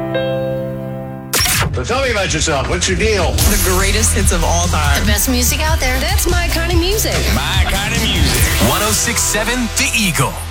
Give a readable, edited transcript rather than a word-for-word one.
So tell me about yourself. What's your deal? The greatest hits of all time. The best music out there. That's my kind of music. My kind of music. 106.7 The Eagle.